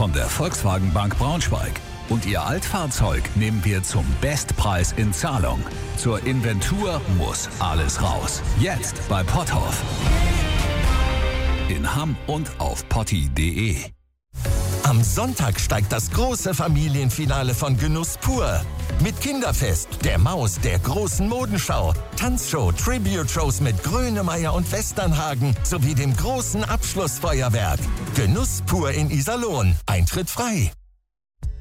von der Volkswagen Bank Braunschweig. Und Ihr Altfahrzeug nehmen wir zum Bestpreis in Zahlung. Zur Inventur muss alles raus. Jetzt bei Potthoff. In Hamm und auf potti.de. Am Sonntag steigt das große Familienfinale von Genuss pur. Mit Kinderfest, der Maus, der großen Modenschau, Tanzshow, Tribute-Shows mit Grönemeyer und Westernhagen sowie dem großen Abschlussfeuerwerk. Genuss pur in Iserlohn. Eintritt frei.